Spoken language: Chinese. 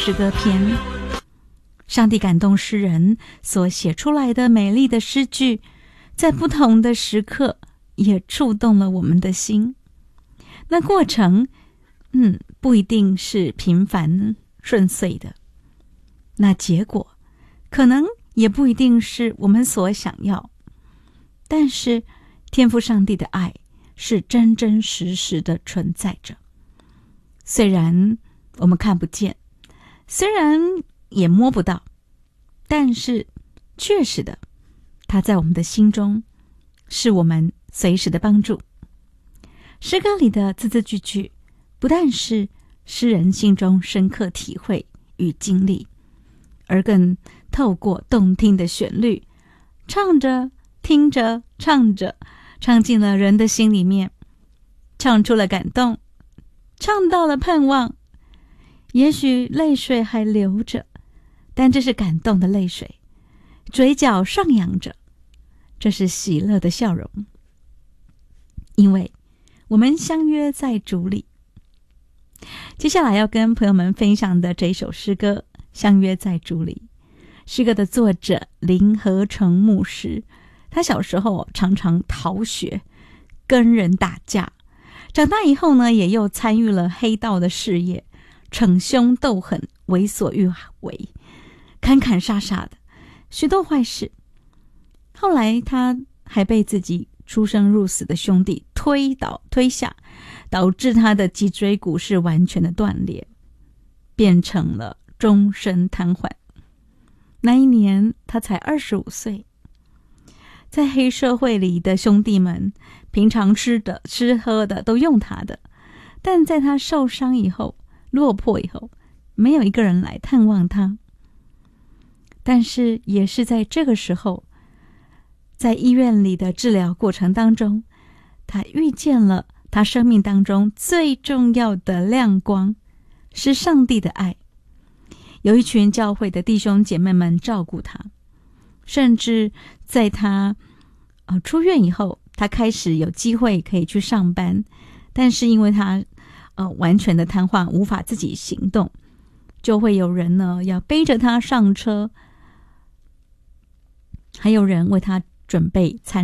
诗歌篇。上帝感动诗人所写出来的美丽的诗句，在不同的时刻也触动了我们的心。那过程不一定是平凡顺遂的，那结果可能也不一定是我们所想要，但是天父上帝的爱是真真实实的存在着。虽然我们看不见，虽然也摸不到，但是确实的，它在我们的心中，是我们随时的帮助。诗歌里的字字句句，不但是诗人心中深刻体会与经历，而更透过动听的旋律，唱着听着唱着，唱进了人的心里面，唱出了感动，唱到了盼望。也许泪水还流着，但这是感动的泪水，嘴角上扬着，这是喜乐的笑容，因为我们相约在主里。接下来要跟朋友们分享的这一首诗歌《相约在主里》，诗歌的作者林和成牧师，他小时候常常逃学，跟人打架，长大以后呢，也又参与了黑道的事业，逞凶斗狠，为所欲为，砍砍杀杀的许多坏事。后来他还被自己出生入死的兄弟推下，导致他的脊椎骨是完全的断裂，变成了终身瘫痪。那一年他才25岁。在黑社会里的兄弟们，平常吃的吃喝的都用他的，但在他受伤以后，落魄以后，没有一个人来探望他。但是也是在这个时候，在医院里的治疗过程当中，他遇见了他生命当中最重要的亮光，是上帝的爱。有一群教会的弟兄姐妹们照顾他，甚至在他出院以后，他开始有机会可以去上班，但是因为他完全的瘫痪，无法自己行动，就会有人呢要背着他上车，还有人为他准备餐